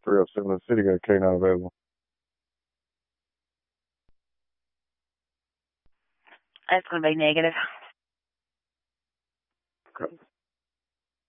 307 in the city got a K9 available. That's going to be negative. Okay.